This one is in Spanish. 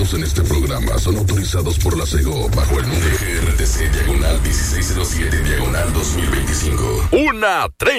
productos en este programa son autorizados por la SEGO bajo el número GRTC /1607/2025. 1:30